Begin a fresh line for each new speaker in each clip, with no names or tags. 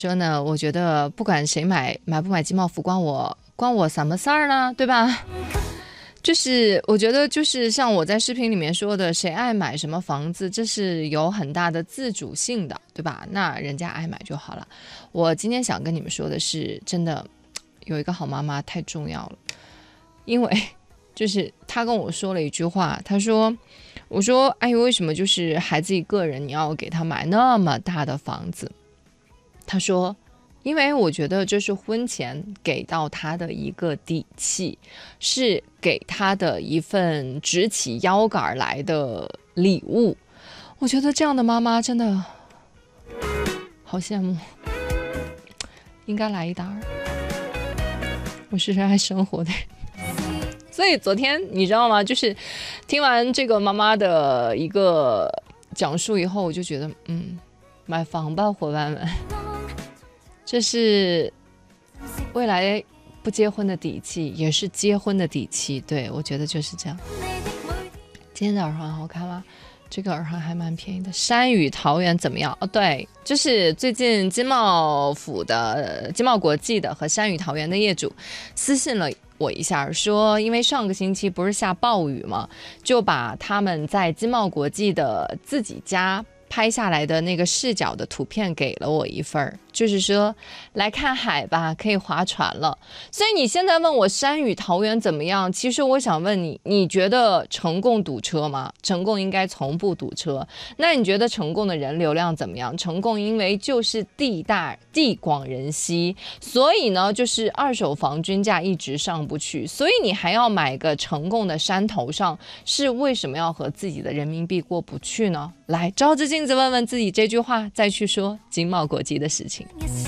说呢，我觉得不管谁买不买金茂府，关我什么事儿呢？对吧？就是我觉得就是像我在视频里面说的，谁爱买什么房子，这是有很大的自主性的，对吧？那人家爱买就好了。我今天想跟你们说的是，真的有一个好妈妈太重要了，因为就是她跟我说了一句话，她说。我说，哎，为什么就是孩子一个人，你要给他买那么大的房子？他说，因为我觉得这是婚前给到他的一个底气，是给他的一份直起腰杆来的礼物。我觉得这样的妈妈真的好羡慕，应该来一打。我是热爱生活的人。所以昨天你知道吗？就是听完这个妈妈的一个讲述以后，我就觉得，买房吧，伙伴们，这是未来不结婚的底气，也是结婚的底气。对，我觉得就是这样。今天的耳环好看吗？这个耳环还蛮便宜的。山雨桃源怎么样？哦，对，就是最近金茂国际的和山雨桃源的业主私信了我一下，说因为上个星期不是下暴雨嘛，就把他们在金茂国际的自己家拍下来的那个视角的图片给了我一份，就是说来看海吧，可以划船了。所以你现在问我山雨桃源怎么样，其实我想问你，你觉得成贡堵车吗？成贡应该从不堵车。那你觉得成贡的人流量怎么样？成贡因为就是地大地广人稀，所以呢就是二手房均价一直上不去，所以你还要买个成贡的山头上，是为什么要和自己的人民币过不去呢？来照着镜子问问自己这句话，再去说金茂国际的事情。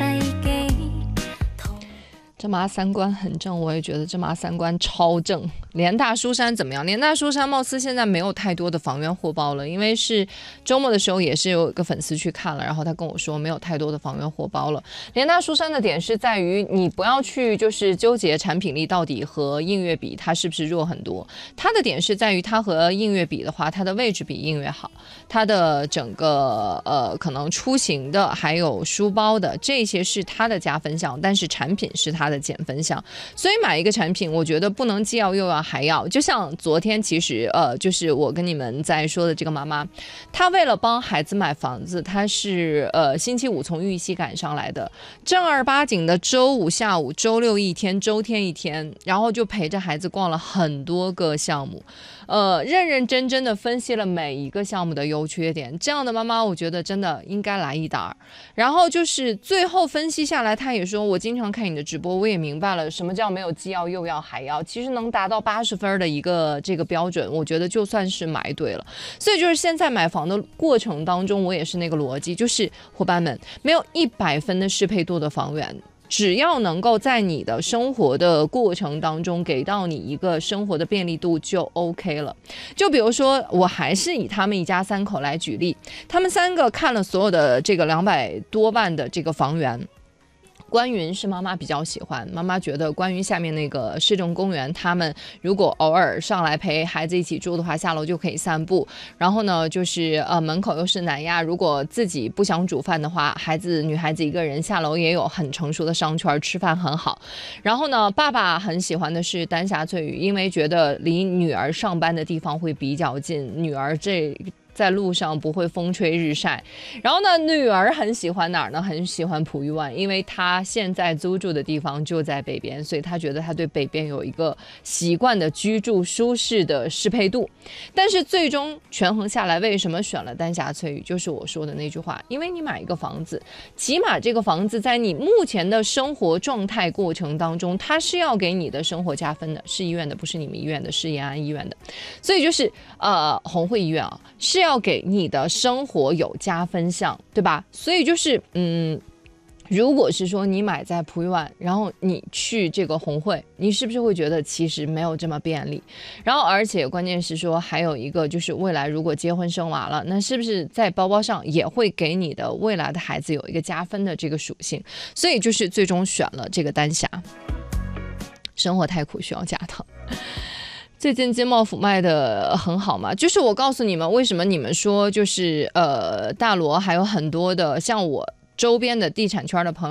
这妈三观很正，我也觉得这妈三观超正。联大书山怎么样？联大书山貌似现在没有太多的房源货包了，因为是周末的时候也是有一个粉丝去看了，然后他跟我说没有太多的房源货包了。联大书山的点是在于你不要去就是纠结产品力到底和映月比它是不是弱很多，它的点是在于它和映月比的话，它的位置比映月好，它的整个可能出行的还有书包的这些是它的加分项，但是产品是它的减分项。所以买一个产品我觉得不能既要又要还要。就像昨天其实就是我跟你们在说的这个妈妈，她为了帮孩子买房子，她是星期五从玉溪赶上来的，正儿八经的周五下午，周六一天，周天一天，然后就陪着孩子逛了很多个项目，认认真真的分析了每一个项目的优缺点。这样的妈妈我觉得真的应该来一打。然后就是最后分析下来，她也说我经常看你的直播，我也明白了什么叫没有既要又要还要，其实能达到80分的一个这个标准，我觉得就算是买对了。所以就是现在买房的过程当中，我也是那个逻辑，就是伙伴们，没有100分的适配度的房源，只要能够在你的生活的过程当中给到你一个生活的便利度就 OK 了。就比如说我还是以他们一家3口来举例，他们3个看了所有的这个200多万的这个房源，观云是妈妈比较喜欢，妈妈觉得观云下面那个市政公园，他们如果偶尔上来陪孩子一起住的话，下楼就可以散步。然后呢，就是门口又是南亚，如果自己不想煮饭的话，女孩子一个人下楼也有很成熟的商圈，吃饭很好。然后呢，爸爸很喜欢的是丹霞翠屿，因为觉得离女儿上班的地方会比较近，女儿在路上不会风吹日晒。然后呢，女儿很喜欢哪儿呢？很喜欢璞玉湾，因为她现在租住的地方就在北边，所以她觉得她对北边有一个习惯的居住舒适的适配度。但是最终权衡下来，为什么选了丹霞翠屿？就是我说的那句话，因为你买一个房子，起码这个房子在你目前的生活状态过程当中，它是要给你的生活加分的，是医院的，不是你们医院的，是延安医院的。所以就是红会医院啊，是要给你的生活有加分项，对吧？所以就是如果是说你买在璞玉湾，然后你去这个红会，你是不是会觉得其实没有这么便利？然后而且关键是说还有一个就是未来如果结婚生娃了，那是不是在包包上也会给你的未来的孩子有一个加分的这个属性？所以就是最终选了这个丹霞。生活太苦需要加糖。最近金茂府卖的很好嘛，就是我告诉你们为什么你们说就是大罗还有很多的像我周边的地产圈的朋友